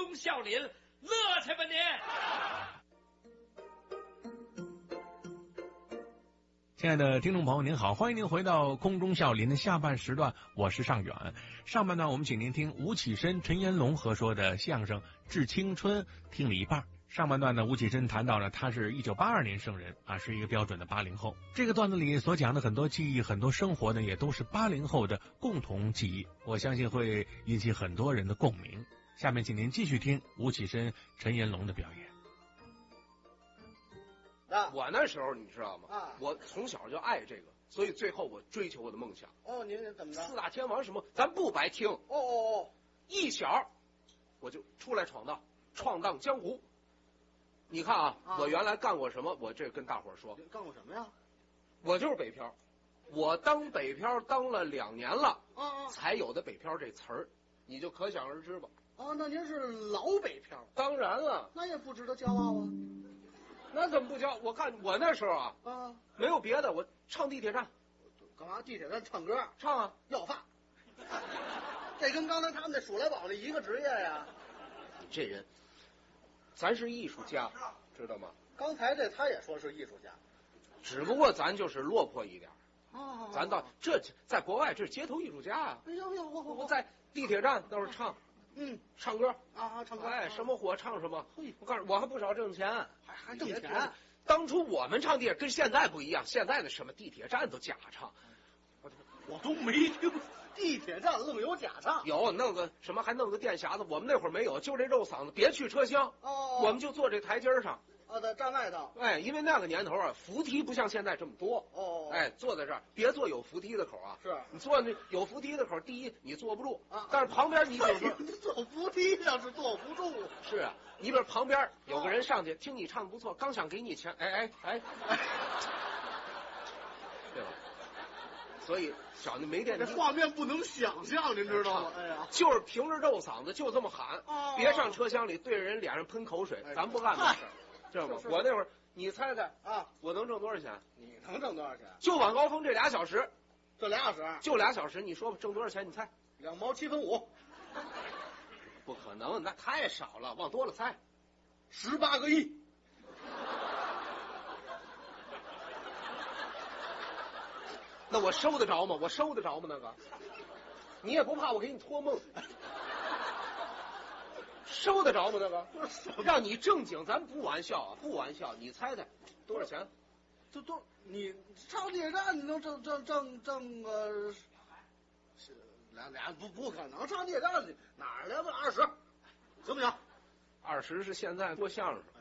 中笑林，乐去吧你！ 亲爱的听众朋友您好，欢迎您回到空中笑林的下半时段，我是尚远。上半段我们请您听吴启深、陈彦龙合说的相声《致青春》，听了一半。上半段呢，吴启深谈到了他是1982年生人啊，是一个标准的80后。这个段子里所讲的很多记忆、很多生活呢，也都是80后的共同记忆，我相信会引起很多人的共鸣。下面请您继续听吴启深、陈彦龙的表演。 我那时候你知道吗？我从小就爱这个，所以最后我追求我的梦想。 哦，您怎么着？ 四大天王什么，咱不白听。一小我就出来闯荡江湖。你看啊，我原来干过什么？我这跟大伙儿说。 干过什么呀？ 我就是北漂，我当北漂当了2年了，才有的北漂这词儿，你就可想而知吧。 哦，那您是老北漂？ 当然了， 那也不值得骄傲啊。 那怎么不骄傲？我看我那时候啊，没有别的，我唱地铁站。 干嘛？地铁站唱歌？ 唱啊， 要饭。这跟刚才他们那数来宝的一个职业呀。 你这人，咱是艺术家，知道吗？ 刚才这他也说是艺术家， 只不过咱就是落魄一点。咱到这在国外这是街头艺术家啊。 哎呦， 我在地铁站那是唱。唱歌唱歌， 哎，什么火唱什么。我告诉你，我还不少挣钱， 还挣钱。 当初我们唱地铁跟现在不一样，现在的什么地铁站都假唱， 我都没听地铁站愣有假唱。 有弄个什么，还弄个电匣子，我们那会儿没有，就这肉嗓子，别去车厢，我们就坐这台阶上。 在站外头。 哎，因为那个年头啊，扶梯不像现在这么多。哎，坐在这儿，别坐有扶梯的口啊。 是你坐那有扶梯的口，第一你坐不住但是旁边你比如说坐扶梯要是坐不住。 是啊，你比如旁边有个人上去听你唱的不错，刚想给你钱，哎，对吧？所以小的没电梯， 这画面不能想象，您知道吗？哎呀， 就是凭着肉嗓子就这么喊，别上车厢里对着人脸上喷口水，咱不干这事儿。知道吗？我那会儿，你猜猜我能挣多少钱？ 你能挣多少钱？ 就晚高峰这2小时， 这2小时， 就2小时，你说吧，挣多少钱？你猜 ？2毛7分5。 不可能，那太少了，往多了猜 ，18个亿。 那我收得着吗？那个，你也不怕我给你托梦？收得着吗？那个让你正经，咱不玩笑啊，不玩笑。你猜猜多少钱？ 这都你上地铁站你能挣个俩不可能，上地铁站哪来个20，行不行 ？20是现在说相声。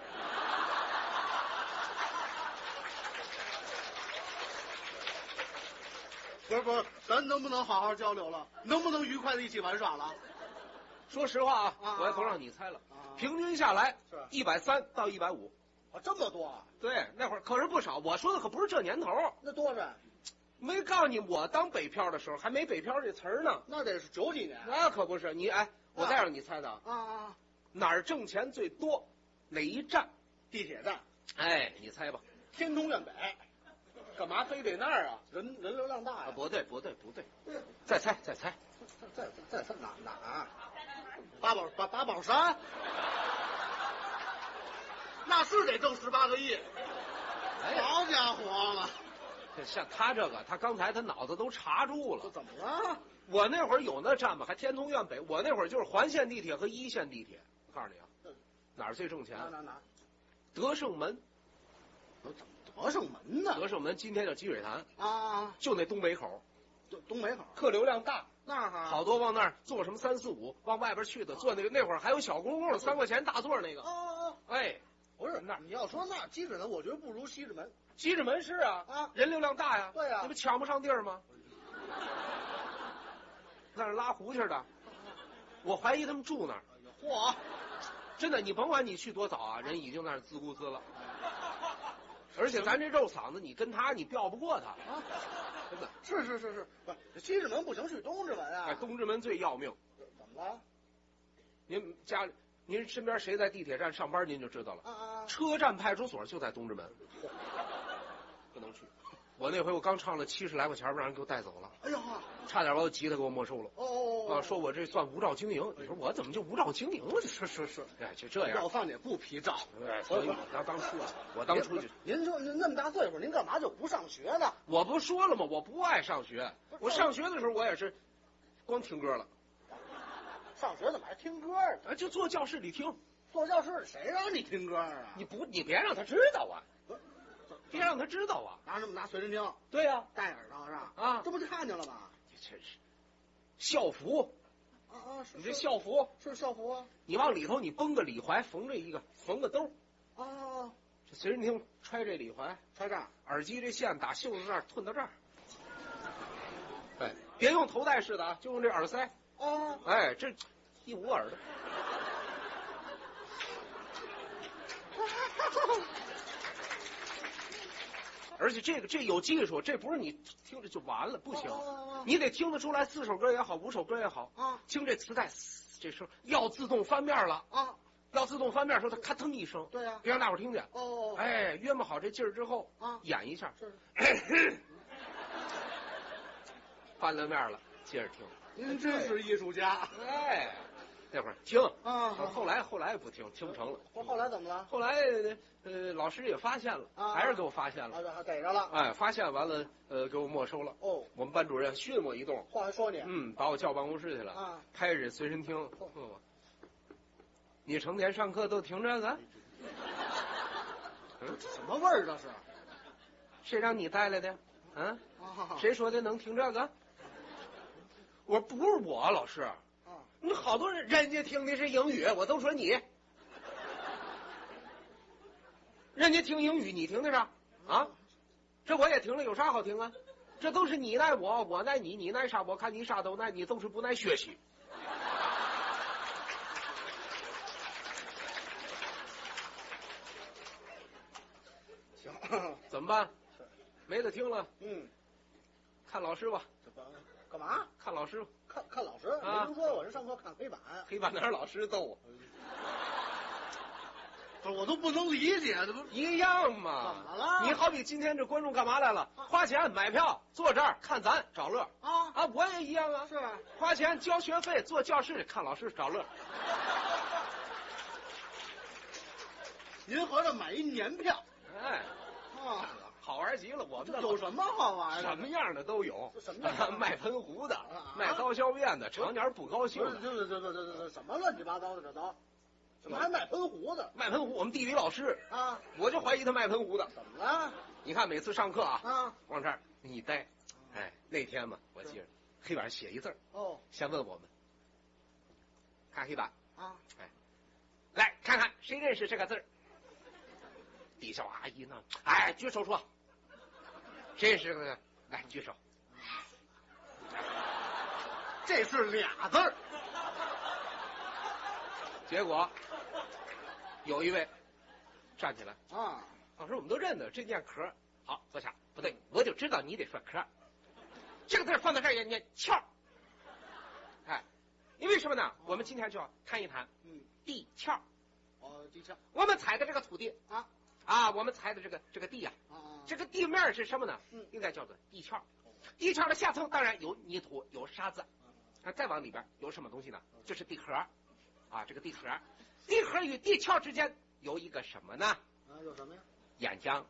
不是，咱能不能好好交流了？能不能愉快的一起玩耍了？ 说实话我也不让你猜了，平均下来是 130到150。 这么多啊？ 对，那会儿可是不少。我说的可不是这年头。 那多少？ 没告诉你，我当北漂的时候还没北漂这词儿呢。 那得是90几年。 那可不是你我再让你猜猜哪儿挣钱最多？哪一站？ 地铁站。 哎，你猜吧。 天通苑北。 干嘛非得那儿啊？ 人流量大呀。 不对，再猜。 再猜哪儿？八宝山。那是得挣18个亿。好家伙了！ 像他这个，他刚才他脑子都查住了。 怎么了？ 我那会儿有那站吗？还天通苑北。我那会儿就是环线地铁和1线地铁。我告诉你啊，哪儿最挣钱？ 哪？ 德胜门。 德胜门呢？ 德胜门今天叫积水潭就那东北口。 东北口客流量大， 那儿好多往那儿坐什么345往外边去的，坐那会儿还有小公共3块钱大座那个。哎， 不是那你要说那积水潭，我觉得不如西直门。 西直门是人流量大呀。 对呀， 你不抢不上地儿吗？那是拉胡去的，我怀疑他们住那儿。 嚯！ 真的，你甭管你去多早啊，人已经在那自顾自了。而且咱这肉嗓子，你跟他你吊不过他真的。 是，不，西直门不行，去东直门啊。 东直门最要命。 怎么了？ 您身边谁在地铁站上班，您就知道了。 啊！ 车站派出所就在东直门，不能去。 我那回我刚唱了70来块钱，让人给我带走了。 哎呀， 差点把我吉他给我没收了。 哦， 说我这算无照经营。你说我怎么就无照经营了？ 是， 哎，就这样。 要饭也不批照。 哎，所以我当初就。 您说您那么大岁数，您干嘛就不上学呢？ 我不说了吗？我不爱上学。我上学的时候我也是，光听歌了。 上学怎么还听歌呢？ 就坐教室里听。 坐教室谁让你听歌啊？ 你别让他知道啊！别让他知道啊！ 拿随身听。 对呀， 戴耳朵上啊， 这不就看见了吗？ 真是校服。 是你这校服是校服啊！ 你往里头你绷个里怀，缝个兜。这随身听揣这里怀， 揣这儿， 耳机这线打袖子这儿吞到这儿。哎，别用头戴式的啊，就用这耳塞。哎，这一捂耳朵。而且这有技术，这不是你听着就完了，不行，你得听得出来4首歌也好，5首歌也好听这磁带，这时候要自动翻面了要自动翻面的时候，它咔腾一声， 对呀， 别让大伙听见。哎，约摸好这劲儿之后演一下，翻了面了，接着听。 您真是艺术家。 哎，那会儿听后来不听不成了。 后来怎么了？ 后来老师也发现了，还是给我发现了， 逮着了。 哎，发现完了，给我没收了。我们班主任训我一顿， 话还说你， 把我叫办公室去了，拍着随身听，问我，你成天上课都听这个？ 什么味儿这是？ 谁让你带来的？谁说的能听这个？我说不是我，老师。你好多人家听的是英语，我都说你。人家听英语，你听的啥？这我也听了，有啥好听啊？这都是你奈我，我奈你，你奈啥？我看你啥都奈，你都是不奈学习。 行， 怎么办？没得听了。看老师吧。 干嘛？ 看老师。 看老师？没听说我这上课看黑板。 黑板哪是老师逗我？ 不是，我都不能理解，这不一样吗？ 怎么了？ 你好比今天这观众干嘛来了？花钱买票坐这儿看咱找乐我也一样啊。 是花钱交学费坐教室看老师找乐。 您合着买一年票？ 哎，好玩极了。我们有什么好玩的？ 什么样的都有。 什么样？ 卖喷壶的，卖刀削面的，常年不高兴。 这什么乱七八糟的这都？怎么还卖喷壶的？ 卖喷壶，我们地理老师我就怀疑他卖喷壶的。 怎么了？ 你看每次上课往这儿一待，哎，那天嘛，我记着黑板上写一字先问我们，看黑板哎，来看看谁认识这个字儿。底下阿姨呢，哎，举手说，谁认识这个字？来举手。 这是俩字儿。 结果有一位站起来老师我们都认得，这念壳。好，坐下。不对，我就知道你得说壳。这个字放在这儿也念壳。哎，因为什么呢？我们今天就要谈一谈地壳。 地壳。 我们踩的这个土地我们踩的这个地这个地面是什么呢？应该叫做地壳。地壳的下层当然有泥土，有沙子再往里边有什么东西呢？就是地壳这个地壳。地壳与地壳之间有一个什么呢？ 有什么呀？ 眼浆。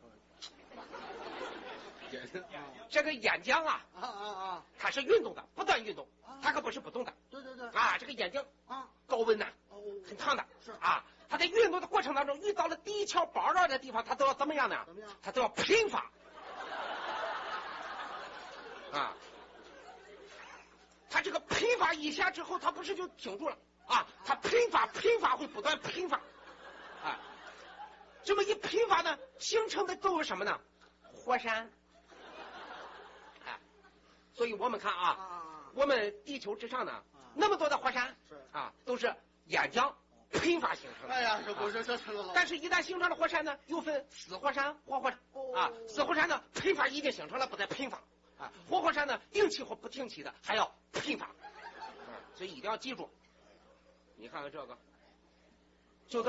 这个眼浆它是运动的，不断运动，它可不是不动的。 对这个眼睛高温很烫的。 是它在运动的过程当中遇到了地壳包绕的地方，它都要怎么样呢？它都要喷发它这个喷发一下之后，它不是就停住了它喷发会不断喷发这么一喷发呢，形成的都是什么呢？火山所以我们看我们地球之上呢那么多的火山都是眼浆喷发形成的。 哎呀，这但是一旦形成了火山呢，又分死火山、活火山死火山呢喷发已经形成了，不再喷发活火山呢定期或不定期的还要喷发所以一定要记住。你看看这个，就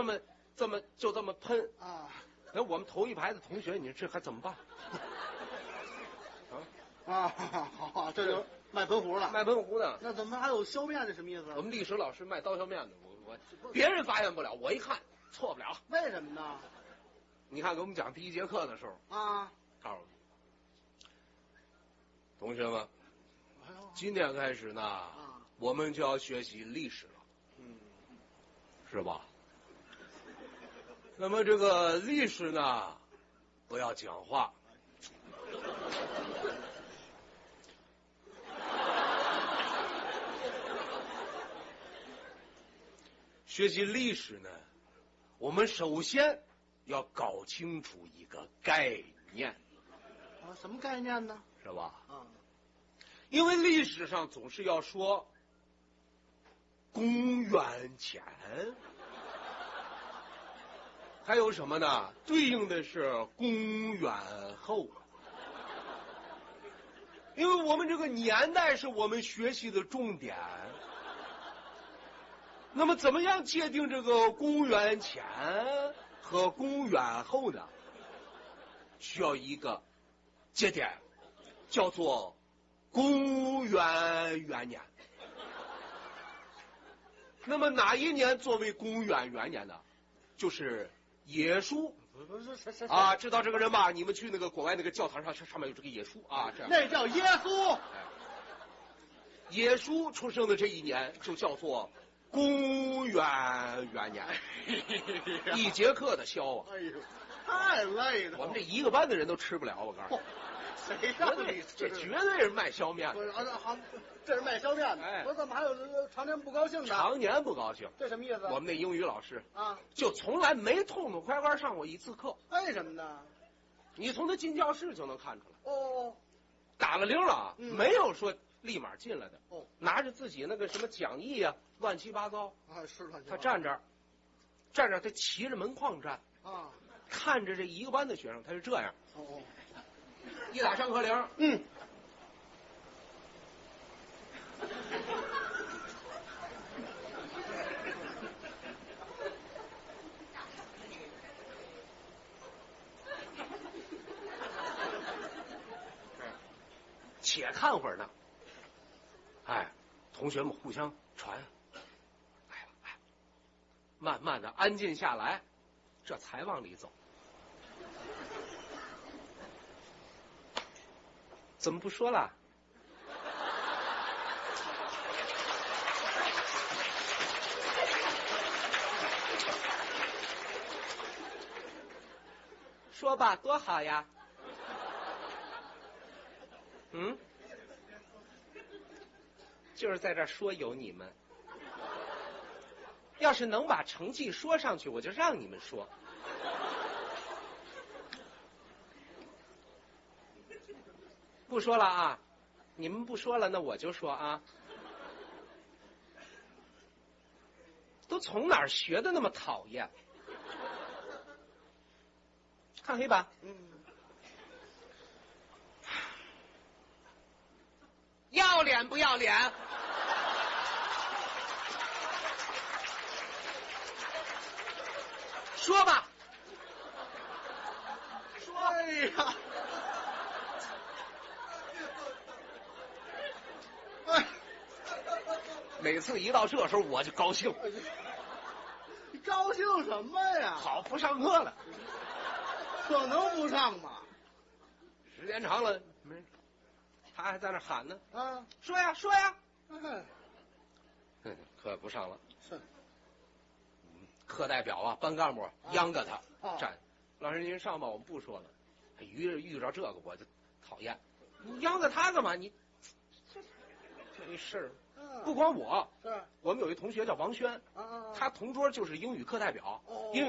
这么喷那我们头一排的同学，你这还怎么办？ 啊，好，这就卖盆壶了。 卖盆壶的。 那怎么还有削面？这什么意思？ 我们历史老师卖刀削面的，我别人发现不了，我一看错不了。 为什么呢？ 你看，给我们讲第一节课的时候啊， 告诉同学们，今天开始呢，我们就要学习历史了，是吧？那么这个历史呢，不要讲话。学习历史呢，我们首先要搞清楚一个概念。 啊，什么概念呢？ 是吧？ 啊， 因为历史上总是要说公元前，还有什么呢？对应的是公元后。因为我们这个年代是我们学习的重点。那么怎么样界定这个公元前和公元后呢？需要一个节点，叫做公元元年。那么哪一年作为公元元年呢？就是耶稣啊，知道这个人吧？你们去那个国外那个教堂上面有这个耶稣啊，这样那叫耶稣。 耶稣出生的这一年就叫做公元元年。一节课的消啊！ 哎呦，太累了。 我们这一个班的人都吃不了，我告诉你。 谁让你这绝对是卖削面的。 好，这是卖削面的。 哎， 我怎么还有常年不高兴的？ 常年不高兴， 这什么意思？ 我们那英语老师啊， 就从来没痛痛快快上过一次课。 为什么呢？ 你从他进教室就能看出来。 哦， 打了铃了，没有说立马进来的。 哦， 拿着自己那个什么讲义啊，乱七八糟。 啊，是乱七八糟。 他站这儿，他骑着门框站啊， 看着这一个班的学生，他是这样。 哦。 一打上课铃，且看会儿呢。哎，同学们互相传，慢慢的安静下来，这才往里走。怎么不说了？说吧，多好呀！就是在这说有你们。要是能把成绩说上去，我就让你们说。不说了啊，你们不说了，那我就说啊。都从哪儿学的那么讨厌？看黑板。要脸不要脸？说吧。说。 哎呀。 每次一到这时候我就高兴。 你高兴什么呀？ 好，不上课了。 可能不上吗？ 时间长了，他还在那喊呢。 啊， 说呀说呀。课不上了。 是。 课代表啊，班干部央着他站。老师您上吧，我们不说了。遇着这个我就讨厌。你央着他干嘛？你这事儿。不光我， 是我们有一同学叫王轩，他同桌就是英语课代表，英语